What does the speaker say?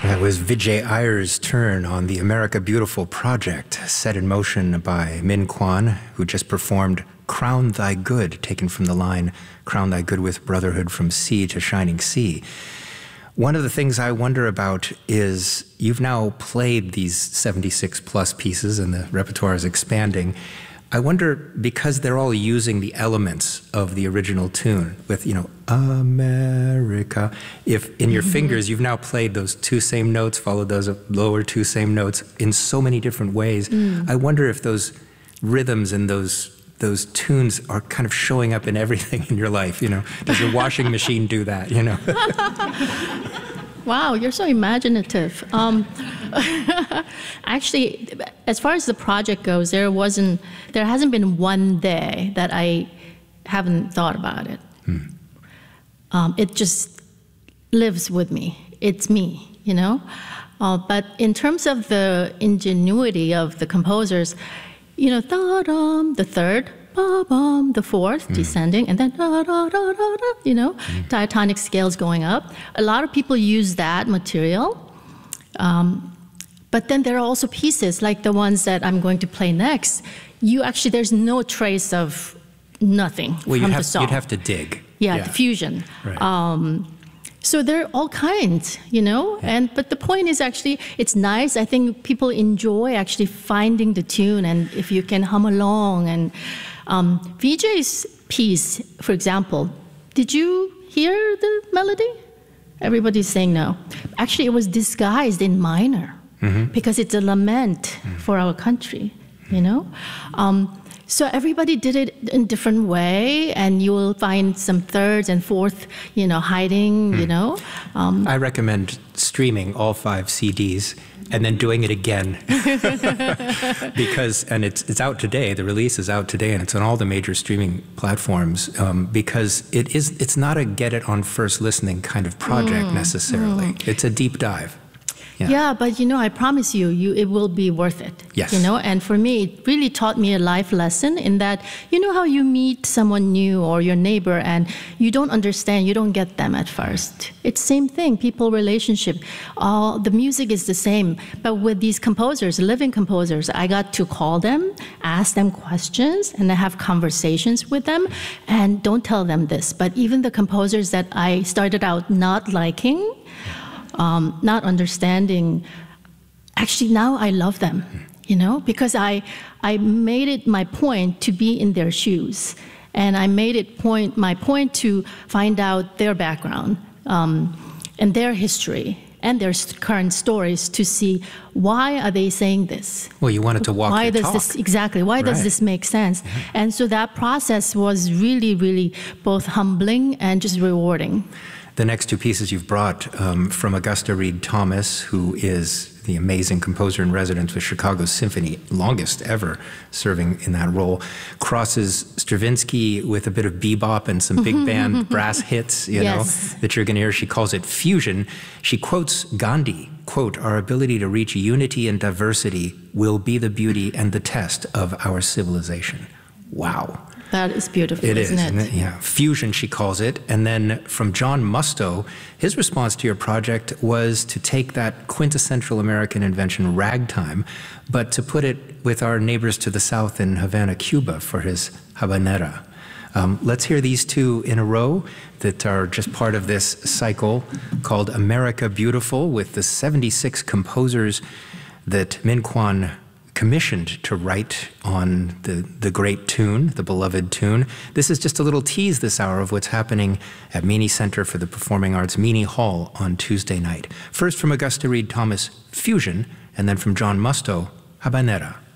That was Vijay Iyer's turn on the America Beautiful project, set in motion by Min Kwan, who just performed Crown Thy Good, taken from the line, Crown Thy Good with Brotherhood from Sea to Shining Sea. One of the things I wonder about is you've now played these 76 plus pieces and the repertoire is expanding. I wonder, because they're all using the elements of the original tune with, America, if in your fingers you've now played those two same notes, followed those lower two same notes in so many different ways. I wonder if those rhythms and those tunes are kind of showing up in everything in your life, Does your washing machine do that, Wow, you're so imaginative. Actually, as far as the project goes, there hasn't been one day that I haven't thought about it. It just lives with me. It's me, But in terms of the ingenuity of the composers, da-dum, the third, ba-bum, the fourth, descending, and then da-da-da-da-da, diatonic scales going up. A lot of people use that material. But then there are also pieces, like the ones that I'm going to play next. There's no trace of nothing from the song. You'd have to dig. Yeah, the fusion. Right. So there are all kinds, but the point is actually, it's nice. I think people enjoy actually finding the tune, and if you can hum along. And Vijay's piece, for example, did you hear the melody? Everybody's saying no. Actually, it was disguised in minor because it's a lament for our country, So everybody did it in a different way, and you will find some thirds and fourth, hiding, I recommend streaming all 5 CDs and then doing it again. And it's out today, the release is out today, and it's on all the major streaming platforms, because it's not a get it on first listening kind of project necessarily. It's a deep dive. Yeah, but I promise you, it will be worth it. Yes. And for me, it really taught me a life lesson in that, how you meet someone new or your neighbor and you don't understand, you don't get them at first. It's same thing, people relationship. The music is the same, but with these composers, living composers, I got to call them, ask them questions, and I have conversations with them. And don't tell them this, but even the composers that I started out not liking, not understanding, actually now I love them, because I made it my point to be in their shoes, and I made it my point to find out their background and their history and their current stories to see why are they saying this. Well, you wanted to walk why your does talk. This exactly? Why does this make sense? And so that process was really, really both humbling and just rewarding. The next 2 pieces you've brought from Augusta Reed Thomas, who is the amazing composer in residence with Chicago Symphony, longest ever serving in that role, crosses Stravinsky with a bit of bebop and some big band brass hits, that you're going to hear. She calls it fusion. She quotes Gandhi, quote, "Our ability to reach unity and diversity will be the beauty and the test of our civilization." Wow. That is beautiful, isn't it? Yeah. Fusion, she calls it. And then from John Musto, his response to your project was to take that quintessential American invention, ragtime, but to put it with our neighbors to the south in Havana, Cuba, for his habanera. Let's hear these 2 in a row that are just part of this cycle called America Beautiful, with the 76 composers that Min Kwan commissioned to write on the great tune, the beloved tune. This is just a little tease this hour of what's happening at Meany Center for the Performing Arts, Meany Hall, on Tuesday night. First from Augusta Reed Thomas, Fusion, and then from John Musto, Habanera.